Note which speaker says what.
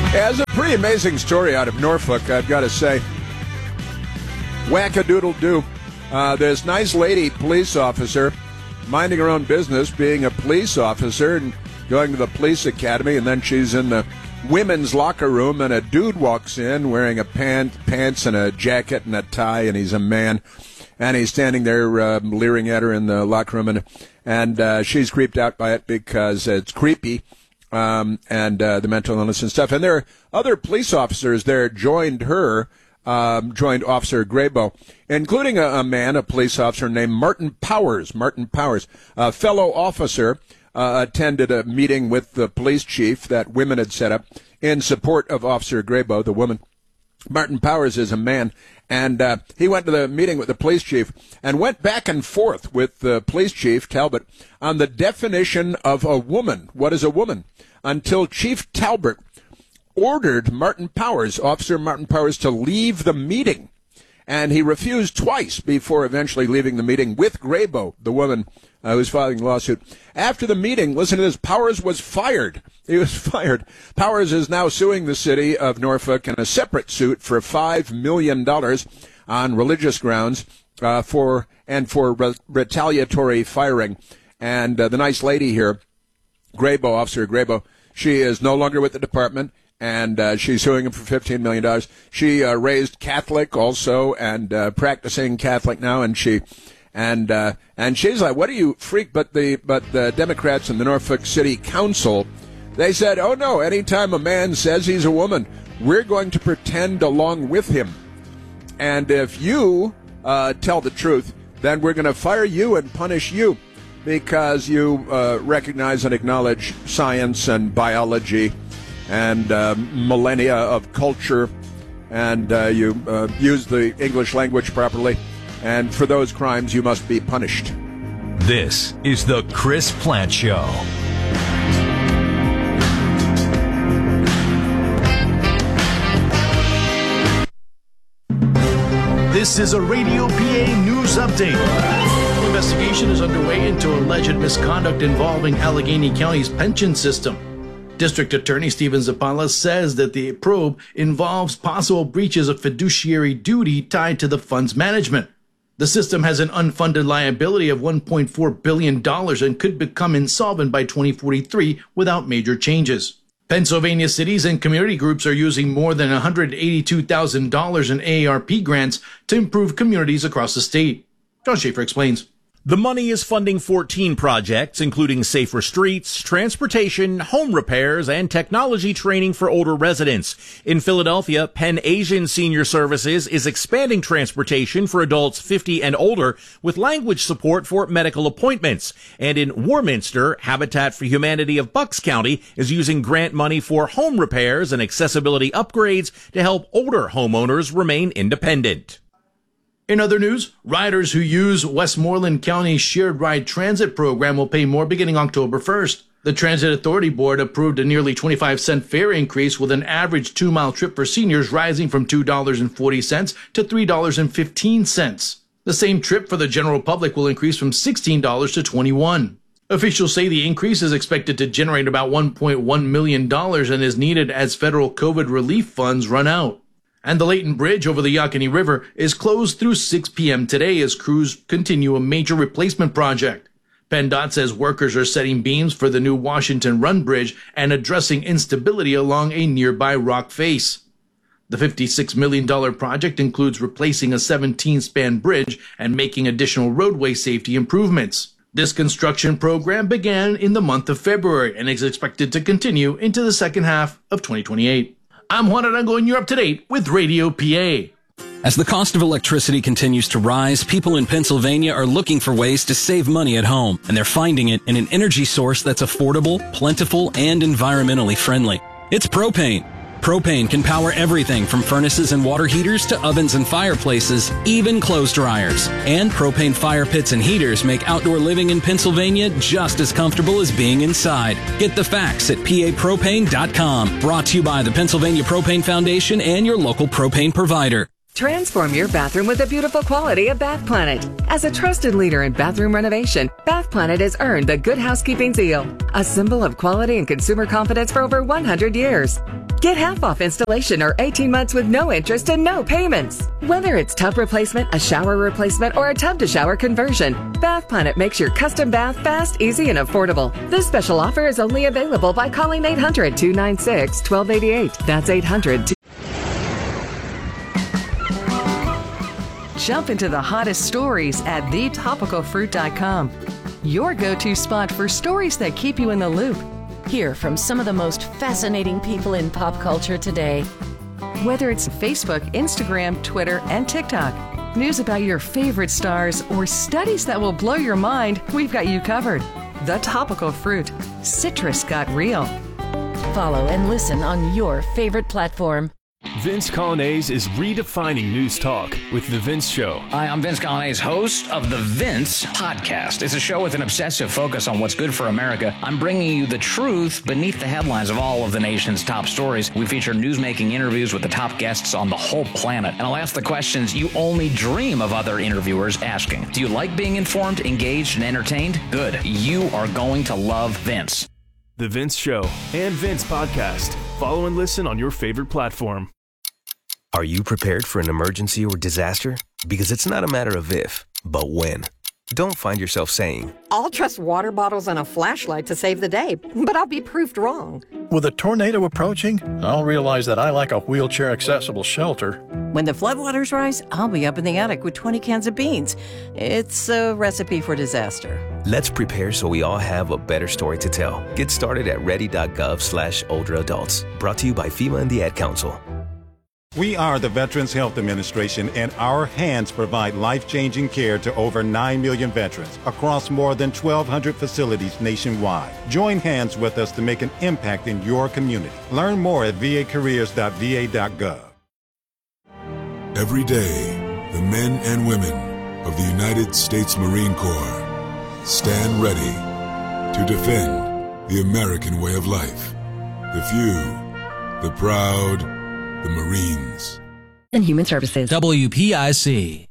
Speaker 1: Yeah, it's a pretty amazing story out of Norfolk, I've got to say. Whack-a-doodle-doo. This nice lady police officer minding her own business, being a police officer and going to the police academy, and then she's in the women's locker room, and a dude walks in wearing a pants and a jacket and a tie, and he's a man, and he's standing there leering at her in the locker room, and she's creeped out by it because it's creepy. And the mental illness and stuff. And there are other police officers there joined Officer Graybo, including a police officer named Martin Powers. Martin Powers, a fellow officer, attended a meeting with the police chief that women had set up in support of Officer Graybo, the woman. Martin Powers is a man, and he went to the meeting with the police chief and went back and forth with the police chief, Talbot, on the definition of a woman. What is a woman? Until Chief Talbot ordered Officer Martin Powers, to leave the meeting. And he refused twice before eventually leaving the meeting with Graybo, the woman who's filing the lawsuit. After the meeting, listen to this, Powers was fired. He was fired. Powers is now suing the city of Norfolk in a separate suit for $5 million on religious grounds for retaliatory firing. And the nice lady here, Officer Graybo, she is no longer with the department, and she's suing him for $15 million. She raised Catholic also, and practicing Catholic now, and she's like, what do you freak? But the Democrats in the Norfolk City Council, they said, oh no, anytime a man says he's a woman, we're going to pretend along with him. And if you tell the truth, then we're going to fire you and punish you, because you recognize and acknowledge science and biology and millennia of culture, and you use the English language properly, and for those crimes you must be punished.
Speaker 2: This is the Chris Plante Show.
Speaker 3: This is a Radio PA news update. Investigation is underway into alleged misconduct involving Allegheny County's pension system. District Attorney Stephen Zappala says that the probe involves possible breaches of fiduciary duty tied to the fund's management. The system has an unfunded liability of $1.4 billion and could become insolvent by 2043 without major changes. Pennsylvania cities and community groups are using more than $182,000 in AARP grants to improve communities across the state. John Schaefer explains.
Speaker 4: The money is funding 14 projects, including safer streets, transportation, home repairs, and technology training for older residents. In Philadelphia, Penn Asian Senior Services is expanding transportation for adults 50 and older with language support for medical appointments. And in Warminster, Habitat for Humanity of Bucks County is using grant money for home repairs and accessibility upgrades to help older homeowners remain independent.
Speaker 3: In other news, riders who use Westmoreland County's Shared Ride Transit program will pay more beginning October 1st. The Transit Authority Board approved a nearly 25-cent fare increase, with an average 2-mile trip for seniors rising from $2.40 to $3.15. The same trip for the general public will increase from $16 to $21. Officials say the increase is expected to generate about $1.1 million and is needed as federal COVID relief funds run out. And the Layton Bridge over the Yaqui River is closed through 6 p.m. today as crews continue a major replacement project. PennDOT says workers are setting beams for the new Washington Run Bridge and addressing instability along a nearby rock face. The $56 million project includes replacing a 17-span bridge and making additional roadway safety improvements. This construction program began in the month of February and is expected to continue into the second half of 2028. I'm Juan Arango, and you're up to date with Radio PA.
Speaker 5: As the cost of electricity continues to rise, people in Pennsylvania are looking for ways to save money at home, and they're finding it in an energy source that's affordable, plentiful, and environmentally friendly. It's propane. Propane can power everything from furnaces and water heaters to ovens and fireplaces, even clothes dryers. And propane fire pits and heaters make outdoor living in Pennsylvania just as comfortable as being inside. Get the facts at papropane.com. Brought to you by the Pennsylvania Propane Foundation and your local propane provider.
Speaker 6: Transform your bathroom with the beautiful quality of Bath Planet. As a trusted leader in bathroom renovation, Bath Planet has earned the Good Housekeeping seal, a symbol of quality and consumer confidence for over 100 years. Get half off installation or 18 months with no interest and no payments. Whether it's tub replacement, a shower replacement, or a tub-to-shower conversion, Bath Planet makes your custom bath fast, easy, and affordable. This special offer is only available by calling 800-296-1288. That's 800-
Speaker 7: Jump into the hottest stories at thetopicalfruit.com. Your go-to spot for stories that keep you in the loop.
Speaker 8: Hear from some of the most fascinating people in pop culture today.
Speaker 7: Whether it's Facebook, Instagram, Twitter, and TikTok, news about your favorite stars, or studies that will blow your mind, we've got you covered. The Topical Fruit. Citrus got real.
Speaker 8: Follow and listen on your favorite platform.
Speaker 9: Vince Coglianese is redefining news talk with The Vince Show.
Speaker 10: Hi, I'm Vince Coglianese, host of The Vince Podcast. It's a show with an obsessive focus on what's good for America. I'm bringing you the truth beneath the headlines of all of the nation's top stories. We feature newsmaking interviews with the top guests on the whole planet. And I'll ask the questions you only dream of other interviewers asking. Do you like being informed, engaged, and entertained? Good. You are going to love Vince.
Speaker 9: The Vince Show and Vince Podcast. Follow and listen on your favorite platform.
Speaker 11: Are you prepared for an emergency or disaster? Because it's not a matter of if, but when. Don't find yourself saying,
Speaker 12: I'll trust water bottles and a flashlight to save the day, but I'll be proved wrong.
Speaker 13: With a tornado approaching, I'll realize that I lack a wheelchair-accessible shelter.
Speaker 14: When the floodwaters rise, I'll be up in the attic with 20 cans of beans. It's a recipe for disaster.
Speaker 11: Let's prepare so we all have a better story to tell. Get started at ready.gov/older adults. Brought to you by FEMA and the Ad Council.
Speaker 15: We are the Veterans Health Administration, and our hands provide life-changing care to over 9 million veterans across more than 1,200 facilities nationwide. Join hands with us to make an impact in your community. Learn more at vacareers.va.gov.
Speaker 16: Every day, the men and women of the United States Marine Corps stand ready to defend the American way of life. The few, the proud, the Marines.
Speaker 17: And Human Services. WPIC.